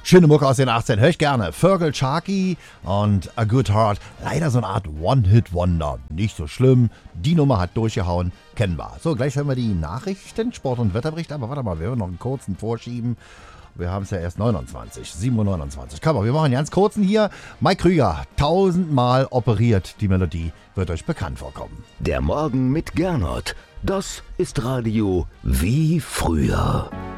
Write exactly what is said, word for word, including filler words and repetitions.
Schöne Mucke aus den achtzehn, höre ich gerne. Fergal Sharkey und A Good Heart. Leider so eine Art One-Hit-Wonder. Nicht so schlimm. Die Nummer hat durchgehauen. Kennen wir. So, gleich hören wir die Nachrichten, Sport- und Wetterbericht. Aber warte mal, wir hören noch einen kurzen vorschieben. Wir haben es ja erst neunundzwanzig, sieben Uhr neunundzwanzig. Komm, wir machen einen ganz kurzen hier. Mike Krüger, tausendmal operiert. Die Melodie wird euch bekannt vorkommen. Der Morgen mit Gernot. Das ist Radio wie früher.